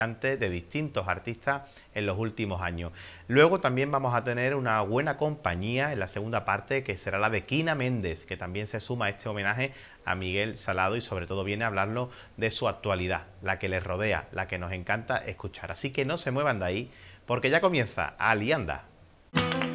de distintos artistas en los últimos años. Luego también vamos a tener una buena compañía en la segunda parte, que será la de Kina Méndez, que también se suma a este homenaje a Miguel Salado y sobre todo viene a hablarnos de su actualidad, la que les rodea, la que nos encanta escuchar. Así que no se muevan de ahí porque ya comienza Alianda.